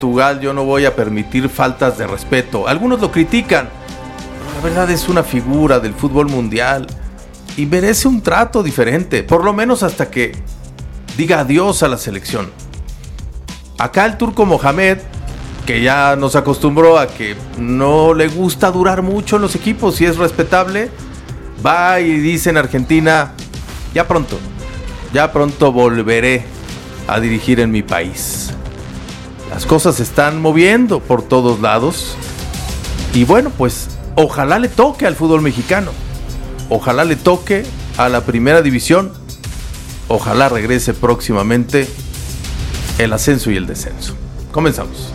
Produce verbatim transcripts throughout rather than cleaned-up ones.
Portugal yo no voy a permitir faltas de respeto. Algunos lo critican, pero la verdad es una figura del fútbol mundial y merece un trato diferente, por lo menos hasta que diga adiós a la selección. Acá el turco Mohamed, que ya nos acostumbró a que no le gusta durar mucho en los equipos y es respetable, va y dice en Argentina, ya pronto, ya pronto volveré a dirigir en mi país. Las cosas se están moviendo por todos lados y bueno, pues ojalá le toque al fútbol mexicano, ojalá le toque a la primera división, ojalá regrese próximamente el ascenso y el descenso. Comenzamos.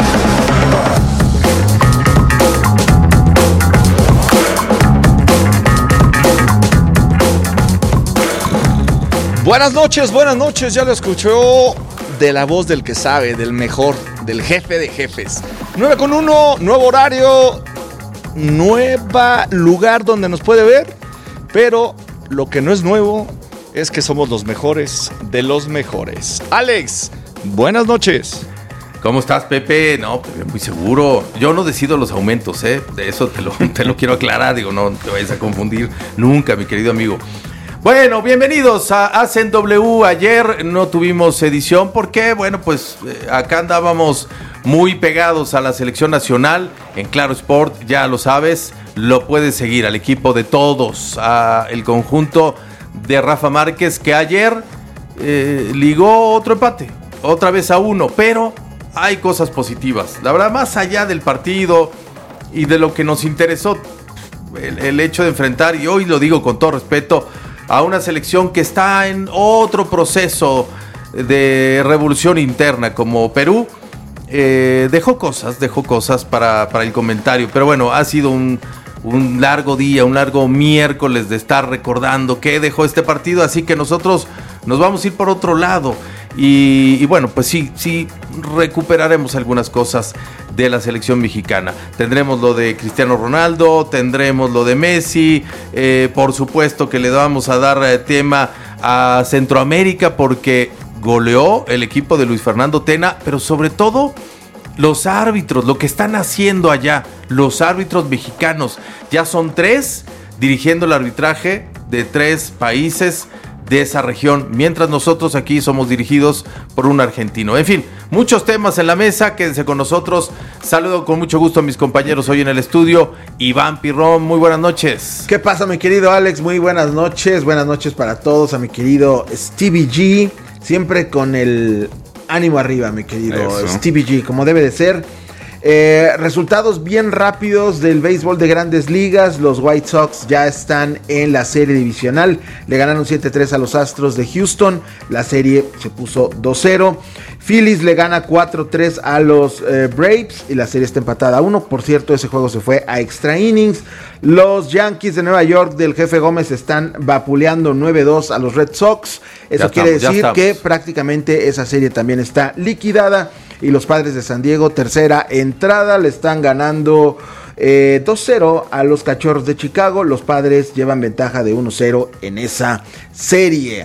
Buenas noches, buenas noches, ya lo escuchó de la voz del que sabe, del mejor, del jefe de jefes. nueve con uno, nuevo horario, nueva lugar donde nos puede ver, pero lo que no es nuevo es que somos los mejores de los mejores. Alex, buenas noches. ¿Cómo estás, Pepe? No, Pepe, muy seguro. Yo no decido los aumentos, ¿eh? De eso te lo, te lo quiero aclarar. Digo, no te vayas a confundir nunca, mi querido amigo. Bueno, bienvenidos a Hacen W. Ayer no tuvimos edición porque, bueno, pues eh, acá andábamos muy pegados a la selección nacional. En Claro Sport, ya lo sabes, lo puedes seguir al equipo de todos, al conjunto de Rafa Márquez, que ayer eh, ligó otro empate, otra vez a uno, pero hay cosas positivas. La verdad, más allá del partido y de lo que nos interesó, el, el hecho de enfrentar, y hoy lo digo con todo respeto, a una selección que está en otro proceso de revolución interna como Perú, eh, dejó cosas, dejó cosas para, para el comentario. Pero bueno, ha sido un, un largo día, un largo miércoles de estar recordando qué dejó este partido, así que nosotros nos vamos a ir por otro lado. Y, y bueno, pues sí, sí recuperaremos algunas cosas de la selección mexicana. Tendremos lo de Cristiano Ronaldo, tendremos lo de Messi, eh, por supuesto que le vamos a dar eh, tema a Centroamérica porque goleó el equipo de Luis Fernando Tena, pero sobre todo los árbitros, lo que están haciendo allá, los árbitros mexicanos. Ya son tres dirigiendo el arbitraje de tres países de esa región, mientras nosotros aquí somos dirigidos por un argentino. En fin, muchos temas en la mesa, quédense con nosotros. Saludo con mucho gusto a mis compañeros hoy en el estudio. Iván Pirrón, muy buenas noches. ¿Qué pasa, mi querido Alex? Muy buenas noches, buenas noches para todos, a mi querido Stevie G, siempre con el ánimo arriba, mi querido Eso. Stevie G, como debe de ser. Eh, resultados bien rápidos del béisbol de Grandes Ligas. Los White Sox ya están en la serie divisional. Le ganaron siete tres a los Astros de Houston. La serie se puso dos cero. Phillies le gana cuatro tres a los eh, Braves y la serie está empatada a uno. Por cierto, ese juego se fue a extra innings. Los Yankees de Nueva York del Jefe Gómez están vapuleando nueve dos a los Red Sox. Eso ya quiere estamos, decir que prácticamente esa serie también está liquidada. Y los Padres de San Diego, tercera entrada, le están ganando eh, dos cero a los Cachorros de Chicago. Los Padres llevan ventaja de uno cero en esa serie.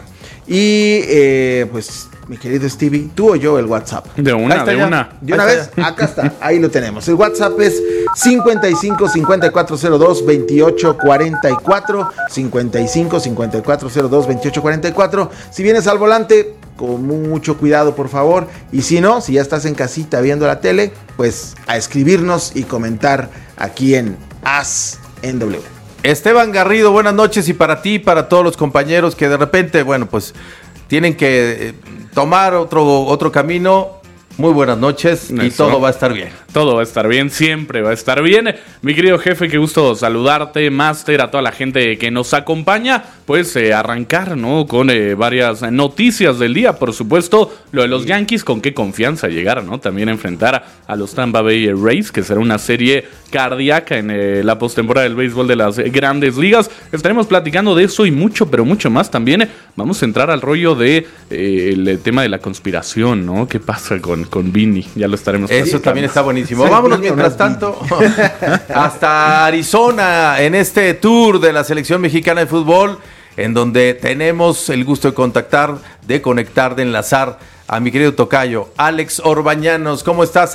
Y eh, pues, mi querido Stevie, tú o yo el WhatsApp. De una, de ya. una. De una vez, ya. Acá está, ahí lo tenemos. El WhatsApp es cincuenta y cinco, cincuenta y cuatro cero dos, veintiocho cuarenta y cuatro. cincuenta y cinco, cincuenta y cuatro cero dos, veintiocho cuarenta y cuatro. Si vienes al volante, con mucho cuidado, por favor. Y si no, si ya estás en casita viendo la tele, pues a escribirnos y comentar aquí en Haz en W. Esteban Garrido, buenas noches, y para ti, para todos los compañeros que de repente, bueno, pues tienen que eh, tomar otro, otro camino. Muy buenas noches. Eso. Y todo va a estar bien. Todo va a estar bien, siempre va a estar bien. Mi querido jefe, qué gusto saludarte, Master, a toda la gente que nos acompaña. Pues eh, arrancar, ¿no? Con eh, varias noticias del día, por supuesto. Lo de los sí. Yankees, con qué confianza llegar, ¿no? También enfrentar a los Tampa Bay Rays, que será una serie cardíaca en eh, la postemporada del béisbol de las Grandes Ligas. Estaremos platicando de eso y mucho, pero mucho más también. Vamos a entrar al rollo de eh, el tema de la conspiración, ¿no? ¿Qué pasa con, con Vini? Ya lo estaremos platicando. Eso también está buenísimo. Vámonos mientras tanto hasta Arizona en este tour de la selección mexicana de fútbol, en donde tenemos el gusto de contactar, de conectar, de enlazar a mi querido tocayo, Alex Orbañanos. ¿Cómo estás,